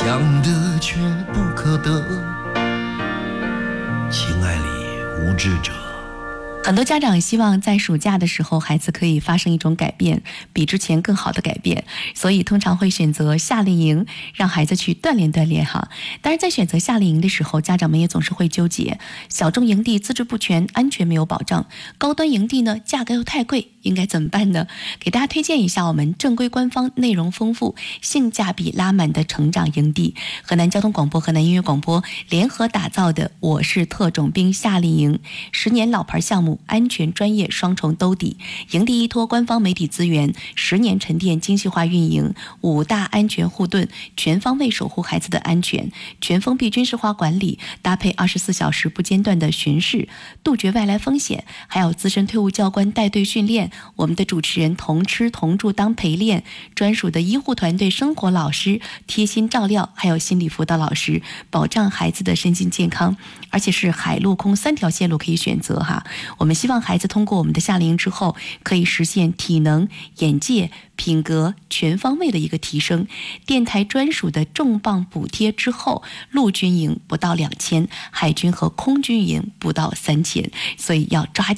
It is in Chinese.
想得却不可得，情爱里无知者。 很多家长希望在暑假的时候孩子可以发生一种改变，比之前更好的改变，所以通常会选择夏令营，让孩子去锻炼锻炼哈。当然在选择夏令营的时候，家长们也总是会纠结，小众营地资质不全，安全没有保障，高端营地呢价格又太贵，应该怎么办呢？给大家推荐一下我们正规官方内容丰富性价比拉满的成长营地，河南交通广播、河南音乐广播联合打造的我是特种兵夏令营，10年老牌项目，安全专业双重兜底，营地依托官方媒体资源，10年沉淀精细化运营，5大安全护盾，全方位守护孩子的安全，全封闭军事化管理，搭配24小时不间断的巡视，杜绝外来风险，还有资深退伍教官带队训练，我们的主持人同吃同住当陪练，专属的医护团队生活老师贴心照料，还有心理辅导老师，保障孩子的身心健康，而且是海陆空3条线路可以选择哈。我们希望孩子通过我们的夏令营之后，可以实现体能、眼界、品格全方位的一个提升。电台专属的重磅补贴之后，陆军营不到2000，海军和空军营不到3000，所以要抓紧